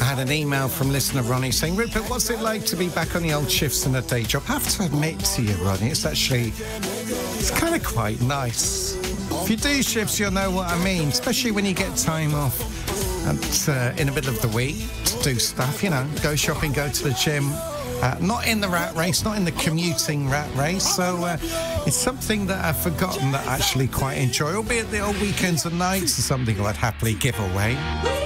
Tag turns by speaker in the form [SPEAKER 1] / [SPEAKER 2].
[SPEAKER 1] I had an email from listener Ronnie saying, Rupert, what's it like to be back on the old shifts in a day job? I have to admit to you, Ronnie, it's kind of quite nice. If you do shifts, you'll know what I mean, especially when you get time off and, in the middle of the week to do stuff, go shopping, go to the gym. Not in the rat race, not in the commuting rat race. So it's something that I've forgotten that I actually quite enjoy, albeit the old weekends and nights are something I'd happily give away.